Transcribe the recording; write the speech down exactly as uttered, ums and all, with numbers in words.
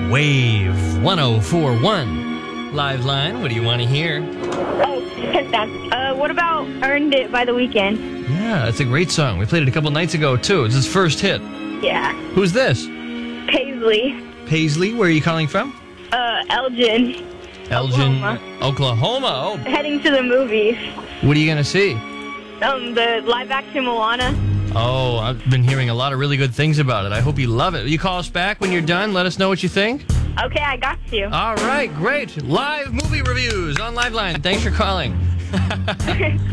Wave one oh four point one. Live line, what do you want to hear? Oh, touchdown. Uh, what about Earned It by The Weeknd? Yeah, it's a great song. We played it a couple nights ago, too. It's his first hit. Yeah. Who's this? Paisley. Paisley, where are you calling from? Uh, Elgin. Elgin, Oklahoma. Oklahoma. Oh, Heading to the movies. what are you going to see? Um, the live-action Moana. Oh, I've been hearing a lot of really good things about it. I hope you love it. Will you call us back when you're done? Let us know what you think. Okay, I got you. All right, great. Live movie reviews on Liveline. Thanks for calling.